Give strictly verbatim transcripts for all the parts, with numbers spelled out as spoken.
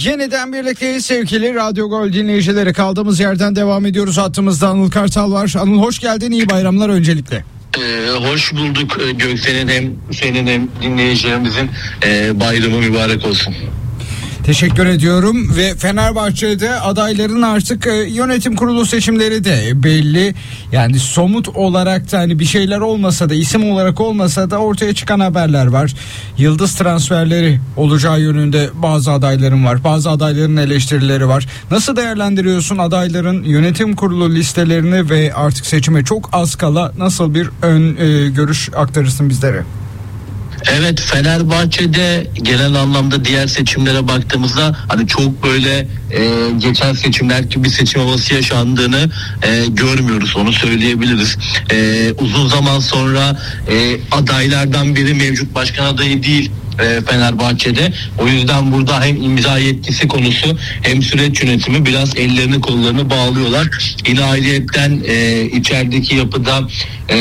Yeniden birlikteyiz sevgili Radyo Gol dinleyicileri. Kaldığımız yerden devam ediyoruz. Hattımızda Anıl Kartal var. Anıl hoş geldin, iyi bayramlar öncelikle. Ee, hoş bulduk Göksel'in, hem senin hem dinleyicilerimizin e, bayramı mübarek olsun. Teşekkür ediyorum ve Fenerbahçe'de adayların artık e, yönetim kurulu seçimleri de belli. Yani somut olarak da hani bir şeyler olmasa da, isim olarak olmasa da ortaya çıkan haberler var. Yıldız transferleri olacağı yönünde bazı adayların var. Bazı adayların eleştirileri var. Nasıl değerlendiriyorsun adayların yönetim kurulu listelerini ve artık seçime çok az kala nasıl bir ön e, görüş aktarırsın bizlere? Evet, Fenerbahçe'de genel anlamda diğer seçimlere baktığımızda hani çok böyle e, geçen seçimler gibi bir seçim havası yaşandığını e, görmüyoruz, onu söyleyebiliriz. E, uzun zaman sonra e, adaylardan biri mevcut başkan adayı değil e, Fenerbahçe'de. O yüzden burada hem imza yetkisi konusu hem süreç yönetimi biraz ellerini kollarını bağlıyorlar. Yine ayrıyetten e, içerideki yapıda e,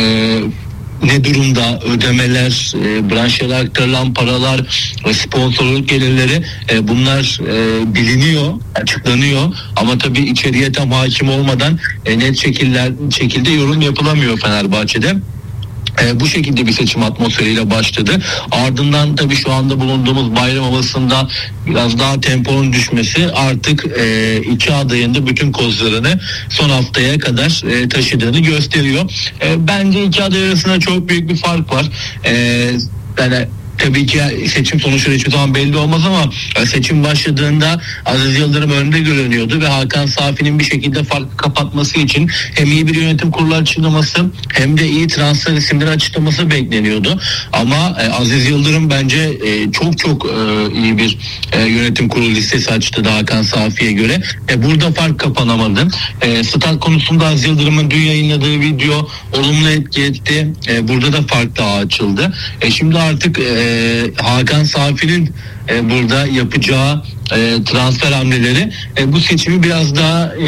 ne durumda ödemeler, e, branşlara aktarılan paralar, e, sponsorluk gelirleri, e, bunlar e, biliniyor, açıklanıyor ama tabii içeriye tam hakim olmadan e, net şekiller, şekilde yorum yapılamıyor Fenerbahçe'de. E, bu şekilde bir seçim atmosferiyle başladı. Ardından tabii şu anda bulunduğumuz bayram havasında biraz daha temponun düşmesi artık e, iki adayın da bütün kozlarını son haftaya kadar e, taşıdığını gösteriyor. E, bence iki aday arasında çok büyük bir fark var. E, yani tabii ki seçim sonuçları hiçbir zaman belli olmaz ama seçim başladığında Aziz Yıldırım önde görünüyordu ve Hakan Safi'nin bir şekilde farkı kapatması için hem iyi bir yönetim kurulu açıklaması hem de iyi transfer isimleri açıklaması bekleniyordu. Ama e, Aziz Yıldırım bence e, çok çok e, iyi bir e, yönetim kurulu listesi açtı da Hakan Safi'ye göre. E, burada fark kapanamadı. E, stat konusunda Aziz Yıldırım'ın dün yayınladığı video olumlu etki etti. E, burada da fark daha açıldı. E, şimdi artık e, Hakan Safi'nin e, burada yapacağı e, transfer hamleleri e, bu seçimi biraz daha e,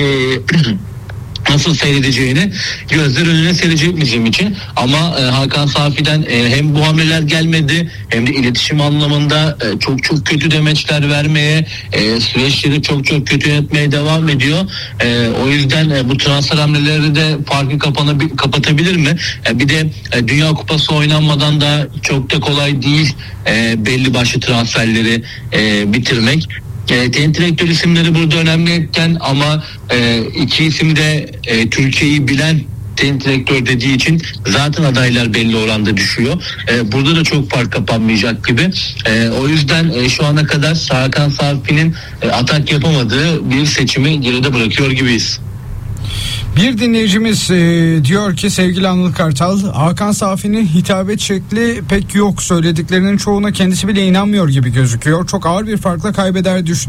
nasıl seyredeceğini gözler önüne serecek bizim için. Ama e, Hakan Safi'den e, hem bu hamleler gelmedi hem de iletişim anlamında e, çok çok kötü demeçler vermeye, e, süreçleri çok çok kötü yönetmeye devam ediyor. E, o yüzden e, bu transfer hamleleri de farkı kapanabil- kapatabilir mi? E, bir de e, Dünya Kupası oynanmadan da çok da kolay değil e, belli başlı transferleri e, bitirmek. E, teknik direktör isimleri burada önemliyken ama e, iki isim de e, Türkiye'yi bilen teknik direktör dediği için zaten adaylar belli oranda düşüyor. E, burada da çok fark kapanmayacak gibi. E, o yüzden e, şu ana kadar Hakan Safi'nin e, atak yapamadığı bir seçimi geride bırakıyor gibiyiz. Bir dinleyicimiz e, diyor ki sevgili Anıl Kartal, Hakan Safi'nin hitabet şekli pek yok. Söylediklerinin çoğuna kendisi bile inanmıyor gibi gözüküyor. Çok ağır bir farkla kaybeder düş